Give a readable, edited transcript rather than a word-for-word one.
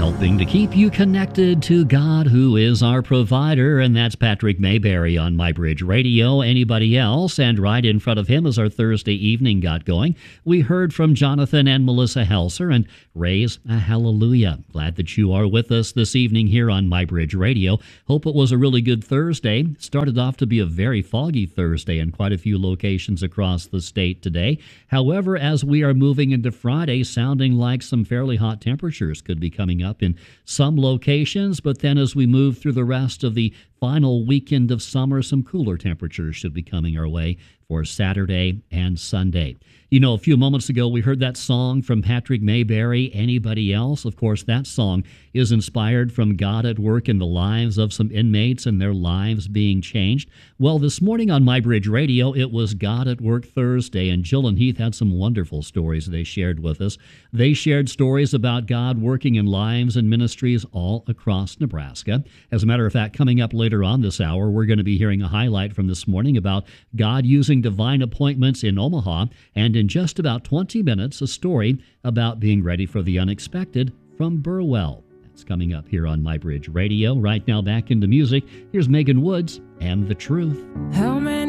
helping to keep you connected to God, who is our provider, and that's Patrick Mayberry on MyBridge Radio. Anybody else? And right in front of him as our Thursday evening got going, we heard from Jonathan and Melissa Helser and Raise a Hallelujah. Glad that you are with us this evening here on MyBridge Radio. Hope it was a really good Thursday. Started off to be a very foggy Thursday in quite a few locations across the state today. However, as we are moving into Friday, sounding like some fairly hot temperatures could be coming up in some locations, but then as we move through the rest of the final weekend of summer, some cooler temperatures should be coming our way for Saturday and Sunday. You know, a few moments ago, we heard that song from Patrick Mayberry, Anybody Else? Of course, that song is inspired from God at work in the lives of some inmates and their lives being changed. Well, this morning on MyBridge Radio, it was God at Work Thursday, and Jill and Heath had some wonderful stories they shared with us. They shared stories about God working in lives and ministries all across Nebraska. As a matter of fact, coming up later on this hour, we're going to be hearing a highlight from this morning about God using divine appointments in Omaha, and in just about 20 minutes, a story about being ready for the unexpected from Burwell. That's coming up here on MyBridge Radio. Right now, back into music. Here's Megan Woods and The Truth. How many